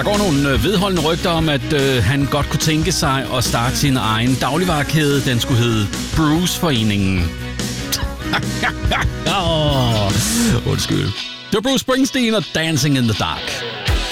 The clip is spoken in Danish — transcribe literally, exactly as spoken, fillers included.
går nogle øh, vedholdende rygter om, at øh, han godt kunne tænke sig at starte sin egen dagligvarekæde. Den skulle hedde Bruceforeningen. Åh, oh, undskyld. Det var Bruce Springsteen og Dancing in the Dark.